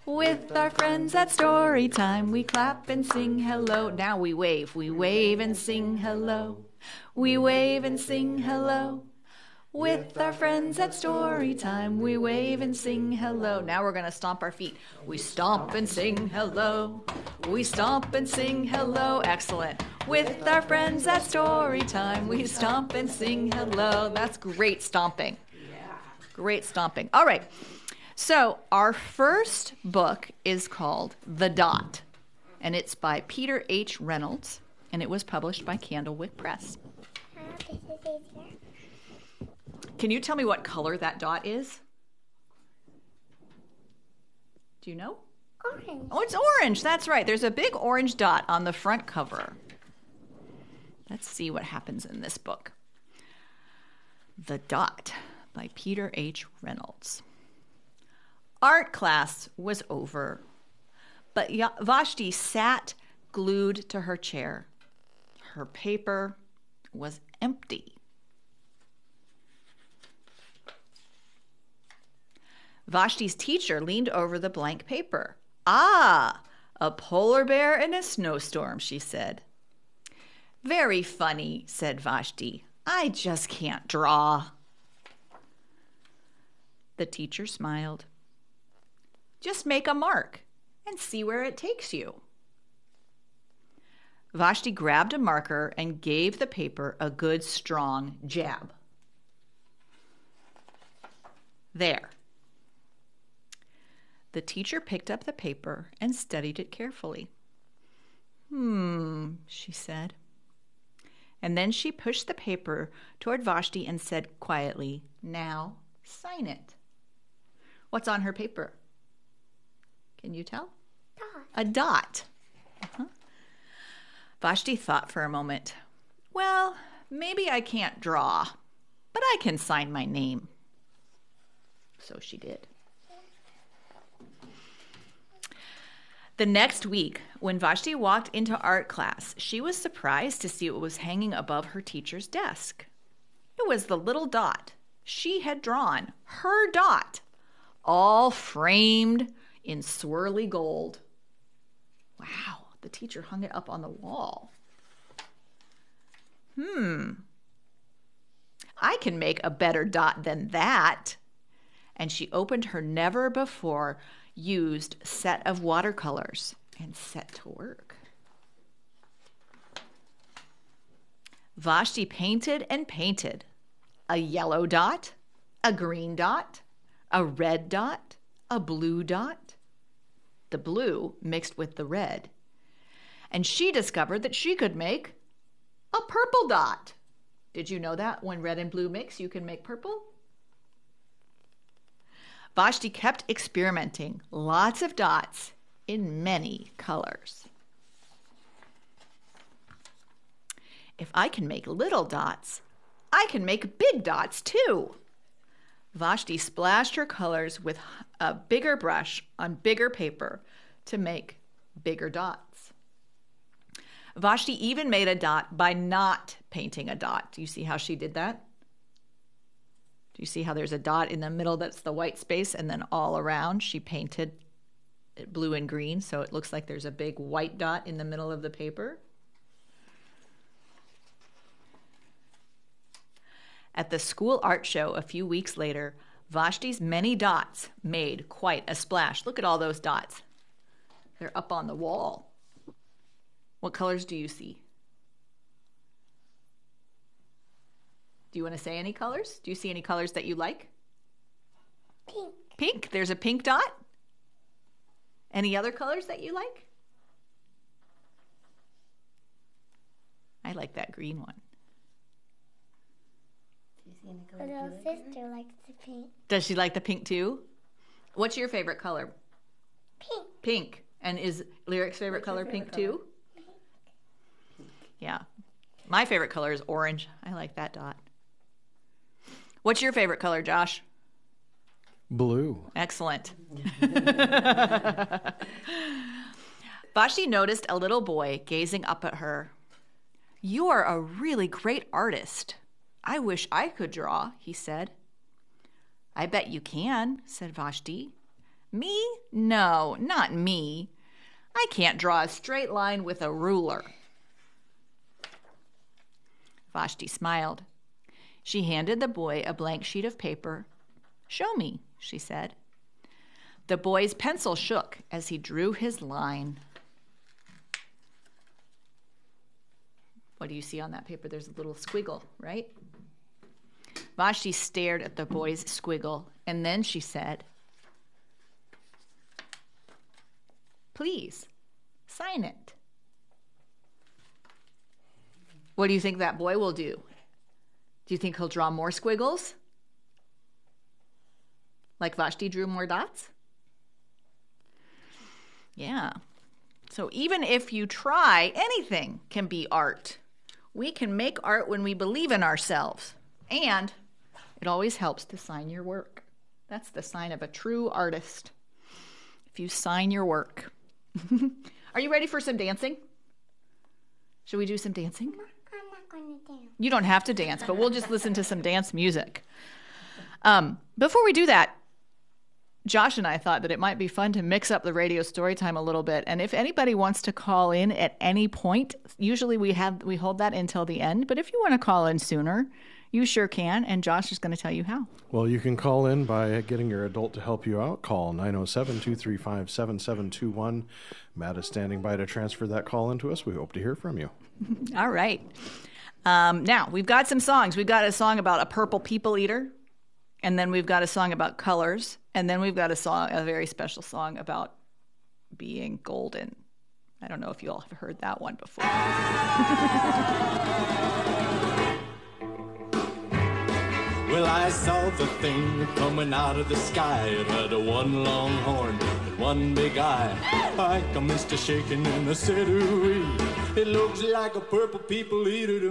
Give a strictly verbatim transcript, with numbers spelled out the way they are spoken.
With our friends at story time, we clap and sing hello. Now we wave, we wave and sing hello. We wave and sing hello. With our friends at story time, we wave and sing hello. Now we're going to stomp our feet. We stomp and sing hello. We stomp and sing hello. Excellent. With our friends at story time, we stomp and sing hello. That's great stomping. Great stomping. All right. So our first book is called The Dot, and it's by Peter H. Reynolds, and it was published by Candlewick Press. Can you tell me what color that dot is? Do you know? Orange. Oh, it's orange. That's right. There's a big orange dot on the front cover. Let's see what happens in this book. The Dot by Peter H. Reynolds. Art class was over, but Vashti sat glued to her chair. Her paper was empty. Vashti's teacher leaned over the blank paper. Ah, a polar bear in a snowstorm, she said. Very funny, said Vashti. I just can't draw. The teacher smiled. Just make a mark and see where it takes you. Vashti grabbed a marker and gave the paper a good strong jab. There. The teacher picked up the paper and studied it carefully. Hmm, she said. And then she pushed the paper toward Vashti and said quietly, now sign it. What's on her paper? Can you tell? Dot. A dot. Uh-huh. Vashti thought for a moment. Well, maybe I can't draw, but I can sign my name. So she did. The next week, when Vashti walked into art class, she was surprised to see what was hanging above her teacher's desk. It was the little dot she had drawn, her dot, all framed in swirly gold. Wow, the teacher hung it up on the wall. Hmm, I can make a better dot than that. And she opened her never-before used set of watercolors and set to work. Vashti painted and painted. A yellow dot, a green dot, a red dot, a blue dot. The blue mixed with the red. And she discovered that she could make a purple dot. Did you know that when red and blue mix, you can make purple? Vashti kept experimenting, lots of dots in many colors. If I can make little dots, I can make big dots too. Vashti splashed her colors with a bigger brush on bigger paper to make bigger dots. Vashti even made a dot by not painting a dot. Do you see how she did that? Do you see how there's a dot in the middle that's the white space, and then all around she painted it blue and green, so it looks like there's a big white dot in the middle of the paper? At the school art show a few weeks later, Vashti's many dots made quite a splash. Look at all those dots. They're up on the wall. What colors do you see? Do you want to say any colors? Do you see any colors that you like? Pink. Pink. There's a pink dot. Any other colors that you like? I like that green one. Do you see any My colors little you like, sister likes the pink. Does she like the pink too? What's your favorite color? Pink. Pink. And is Lyric's favorite What's your color favorite pink color? too? Yeah. My favorite color is orange. I like that dot. What's your favorite color, Josh? Blue. Excellent. Vashti noticed a little boy gazing up at her. You are a really great artist. I wish I could draw, he said. I bet you can, said Vashti. Me? No, not me. I can't draw a straight line with a ruler. Vashti smiled. She handed the boy a blank sheet of paper. Show me, she said. The boy's pencil shook as he drew his line. What do you see on that paper? There's a little squiggle, right? Vashti stared at the boy's squiggle, and then she said, please, sign it. What do you think that boy will do? Do you think he'll draw more squiggles? Like Vashti drew more dots? Yeah. So even if you try, anything can be art. We can make art when we believe in ourselves. And it always helps to sign your work. That's the sign of a true artist. If you sign your work. Are you ready for some dancing? Should we do some dancing? I'm not going to dance. You don't have to dance, but we'll just listen to some dance music. Um, before we do that, Josh and I thought that it might be fun to mix up the radio story time a little bit. And if anybody wants to call in at any point, usually we have we hold that until the end. But if you want to call in sooner, you sure can. And Josh is going to tell you how. Well, you can call in by getting your adult to help you out. Call nine oh seven, two three five, seven seven two one. Matt is standing by to transfer that call into us. We hope to hear from you. All right. Um, now, we've got some songs. We've got a song about a purple people eater. And then we've got a song about colors. And then we've got a song, a very special song about being golden. I don't know if you all have heard that one before. Well, I saw the thing coming out of the sky. It had a one long horn and one big eye. I commenced to shaking and I said, ooh-wee. It looks like a purple people eater to